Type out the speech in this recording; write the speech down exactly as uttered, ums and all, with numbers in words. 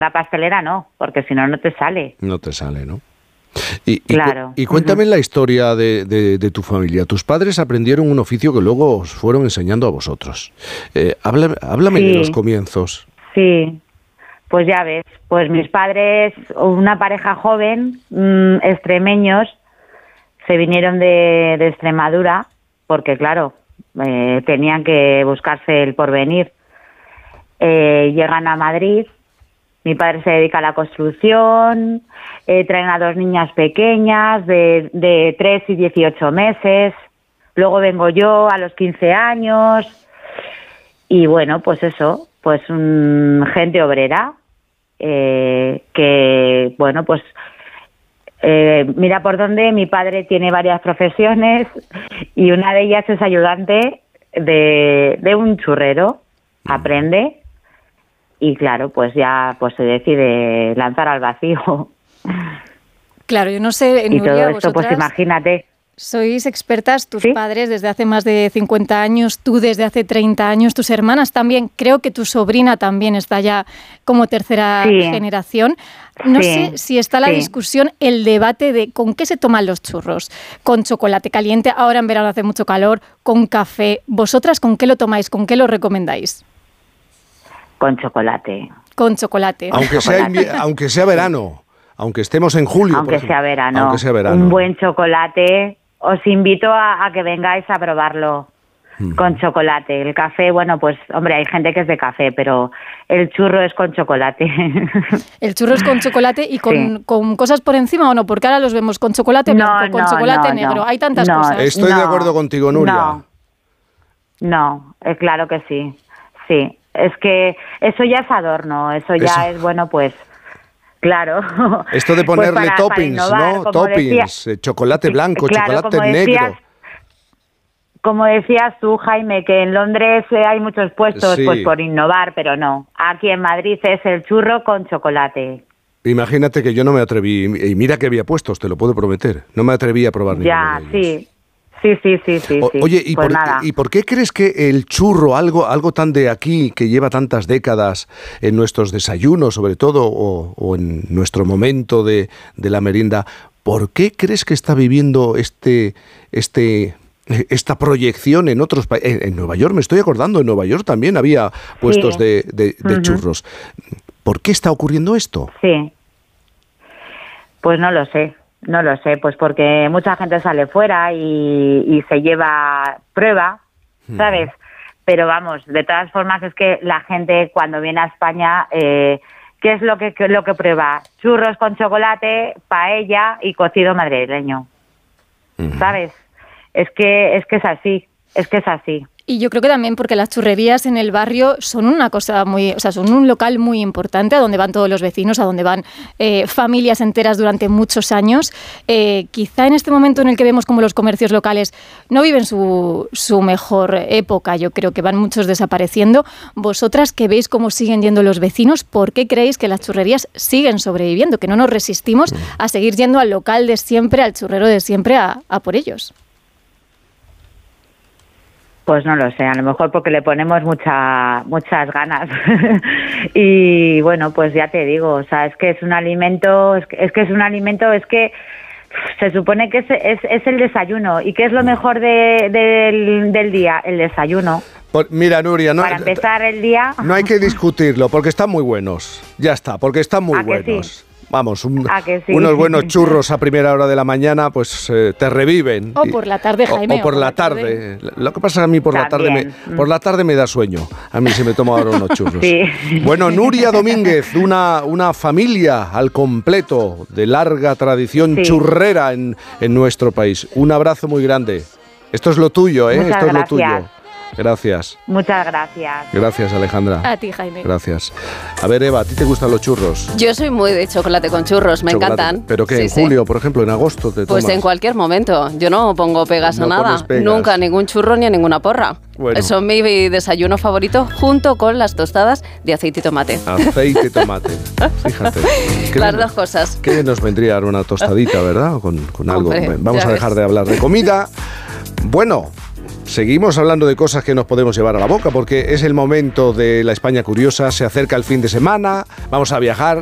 la pastelera no, porque si no, no te sale. No te sale, ¿no? Y, y, claro. y cuéntame uh-huh. la historia de, de, de tu familia. Tus padres aprendieron un oficio que luego os fueron enseñando a vosotros. Eh, háblame háblame sí. de los comienzos. Sí, pues ya ves, pues mis padres, una pareja joven, mmm, extremeños, se vinieron de, de Extremadura, porque claro, eh, tenían que buscarse el porvenir. Eh, llegan a Madrid, mi padre se dedica a la construcción, eh, traen a dos niñas pequeñas de, de tres y dieciocho meses, luego vengo yo a los quince años, y bueno, pues eso, pues um, gente obrera, eh, que bueno, pues eh, mira por dónde, mi padre tiene varias profesiones, y una de ellas es ayudante de, de un churrero, aprende. Y claro, pues ya pues se decide lanzar al vacío. Claro, yo no sé, y Nuria, todo esto, pues imagínate. Sois expertas, tus ¿Sí? padres desde hace más de cincuenta años, tú desde hace treinta años, tus hermanas también, creo que tu sobrina también está ya como tercera sí. generación. No sí. sé si está la sí. discusión, el debate de con qué se toman los churros. Con chocolate caliente, ahora en verano hace mucho calor, con café. ¿Vosotras con qué lo tomáis? ¿Con qué lo recomendáis? Con chocolate. Con chocolate. Aunque sea, invi- aunque sea verano, aunque estemos en julio. Aunque, por sea verano, aunque sea verano. Un buen chocolate. Os invito a, a que vengáis a probarlo mm. con chocolate. El café, bueno, pues, hombre, hay gente que es de café, pero el churro es con chocolate. El churro es con chocolate y con, sí. con cosas por encima, ¿o no? Porque ahora los vemos con chocolate no, blanco, con no, chocolate no, negro. No, hay tantas no, cosas. Estoy no, de acuerdo contigo, Nuria. No, no eh, claro que sí, sí. Es que eso ya es adorno, eso ya eso. es, bueno, pues, claro. Esto de ponerle pues para, toppings, para innovar, ¿no? Toppings, decía, chocolate blanco, claro, chocolate como negro. Decías, como decías tú, Jaime, que en Londres hay muchos puestos sí. pues por innovar, pero no. Aquí en Madrid es el churro con chocolate. Imagínate que yo no me atreví, y mira que había puestos, te lo puedo prometer, no me atreví a probar ya, ninguno de ellos. Sí. Sí, sí, sí, sí. O, sí. Oye, ¿y, pues por, nada. ¿y por qué crees que el churro, algo, algo tan de aquí, que lleva tantas décadas en nuestros desayunos, sobre todo, o, o en nuestro momento de, de la merienda, ¿por qué crees que está viviendo este, este, esta proyección en otros países? En, en Nueva York, me estoy acordando, en Nueva York también había puestos sí. de, de, de uh-huh. churros. ¿Por qué está ocurriendo esto? Sí, pues no lo sé. No lo sé, pues porque mucha gente sale fuera y, y se lleva prueba, ¿sabes? Uh-huh. Pero vamos, de todas formas es que la gente cuando viene a España, eh, ¿qué es lo que, que lo que prueba? Churros con chocolate, paella y cocido madrileño, uh-huh. ¿sabes? Es que es que es así, es que es así. Y yo creo que también porque las churrerías en el barrio son una cosa muy, o sea, son un local muy importante a donde van todos los vecinos, a donde van eh, familias enteras durante muchos años. Eh, quizá en este momento en el que vemos como los comercios locales no viven su, su mejor época, yo creo que van muchos desapareciendo. Vosotras que veis cómo siguen yendo los vecinos, ¿por qué creéis que las churrerías siguen sobreviviendo? Que no nos resistimos a seguir yendo al local de siempre, al churrero de siempre, a, a por ellos. Pues no lo sé, a lo mejor porque le ponemos mucha, muchas ganas. Y bueno, pues ya te digo, o sea, es que es un alimento, es que es, que es un alimento, es que se supone que es, es, es el desayuno. ¿Y qué es lo mejor de, de, del, del día? El desayuno. Pues mira, Nuria, no, para empezar el día... No hay que discutirlo, porque están muy buenos. Ya está, porque están muy buenos. Sí? Vamos, un, sí? unos buenos churros a primera hora de la mañana, pues eh, te reviven. O por la tarde, Jaime. O, o por, o por la, la tarde. tarde. Lo que pasa es que a mí por la tarde me, por la tarde me da sueño. A mí se me toma ahora unos churros. Sí. Bueno, Nuria Domínguez, una, una familia al completo de larga tradición sí. churrera en, en nuestro país. Un abrazo muy grande. Esto es lo tuyo, ¿eh? Muchas Esto gracias. es lo tuyo. Gracias. Muchas gracias. Gracias, Alejandra. A ti, Jaime. Gracias. A ver, Eva, ¿a ti te gustan los churros? Yo soy muy de chocolate con churros, me chocolate. encantan. ¿Pero qué? Sí, ¿En sí. julio, por ejemplo, en agosto te tomas? Pues en cualquier momento. Yo no pongo pegas no a nada. Pegas. Nunca, ningún churro ni a ninguna porra. Bueno. Eso es mi desayuno favorito junto con las tostadas de aceite y tomate. Aceite y tomate. Fíjate. Las nos, dos cosas. ¿Qué nos vendría una tostadita, verdad? Con, con algo. Hombre, Vamos a dejar ves. de hablar de comida. Bueno, seguimos hablando de cosas que nos podemos llevar a la boca, porque es el momento de la España curiosa, se acerca el fin de semana, vamos a viajar,